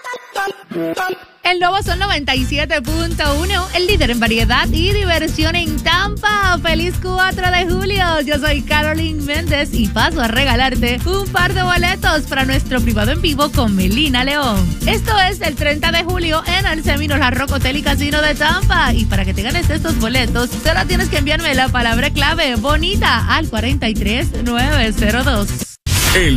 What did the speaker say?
El nuevo Sol 97.1, el líder en variedad y diversión en Tampa. ¡Feliz 4 de julio! Yo soy Caroline Méndez y paso a regalarte un par de boletos para nuestro privado en vivo con Melina León. Esto es el 30 de julio en el Seminole Hard Rock Hotel y Casino de Tampa. Y para que te ganes estos boletos, solo tienes que enviarme la palabra clave bonita al 43902.